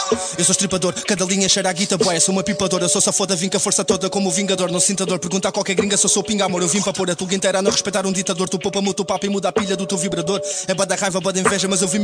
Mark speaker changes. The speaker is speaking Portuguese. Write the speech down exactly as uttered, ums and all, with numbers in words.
Speaker 1: Eu sou estripador, cada linha cheira a guita boia. Sou uma pipadora, sou safoda, vim com a força toda como o vingador, não sinta dor. Pergunta a qualquer gringa se eu sou pinga amor. Eu vim para pôr a tulga inteira a não respeitar um ditador. Tu poupa-me o teu papo e muda a pilha do teu vibrador. É bada raiva, bada inveja, mas eu vim